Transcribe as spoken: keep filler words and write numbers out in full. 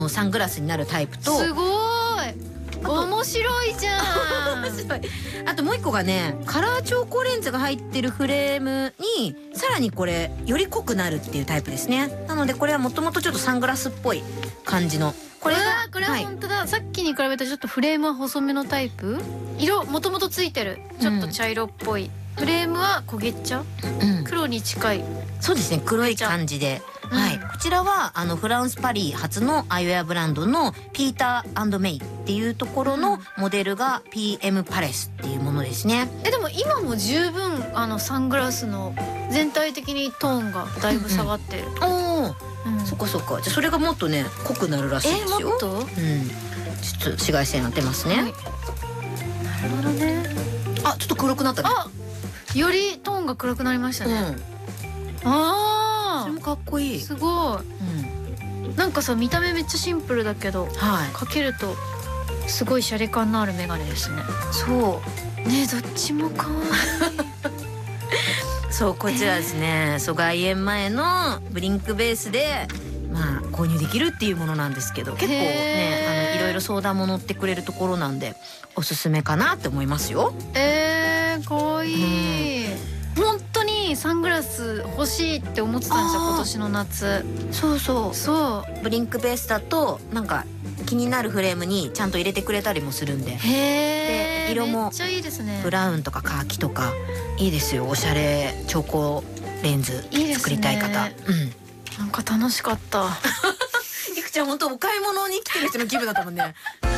サングラスになるタイプと、 すごーい、面白いじゃん。 面白い。あともう一個がね、カラー調光レンズが入ってるフレームにさらにこれより濃くなるっていうタイプですね。なのでこれはもともとちょっとサングラスっぽい感じの、これがこれは本当だ、はい、さっきに比べてちょっとフレームは細めのタイプ。色もともとついてるちょっと茶色っぽい、うん、フレームは焦げ茶、うん、黒に近い。 そうですね、黒い感じで、うん、はい。こちらはあのフランスパリ発のアイウェアブランドのピーター&メイっていうところのモデルが ピーエム パレスっていうものですね。 えでも今も十分あのサングラスの全体的にトーンがだいぶ下がってる。 うんうん、おお、うん、そっかそっか。じゃあそれがもっとね濃くなるらしいですよ。 えもっと？ うん。ちょっと紫外線当てますね。はい、なるほどね。 あ、ちょっと黒くなったね。 あ、よりトーンが黒くなりましたね。うん、ああ、 それもかっこいい。 すごい。うん、なんかさ見た目めっちゃシンプルだけど、はい、かけるとすごいシャレ感のあるメガネですね。そうね、どっちも可愛い。 そう、こちらですね、えー、そう外苑前のブリンクベースでまあ購入できるっていうものなんですけど、結構ねあのいろいろ相談も乗ってくれるところなんでおすすめかなって思いますよ。 えー、かわいい、うん、本当にサングラス欲しいって思ってたんですよ今年の夏。 そうそうそうブリンクベースだとなんか気になるフレームにちゃんと入れてくれたりもするんで、 へー、 色もめっちゃいいですね。 ブラウンとかカーキとかいいですよ。おしゃれ調光レンズ作りたい方、 いいですね、うん、なんか楽しかった。 いくちゃん本当お買い物に来てる人の気分だったもんね。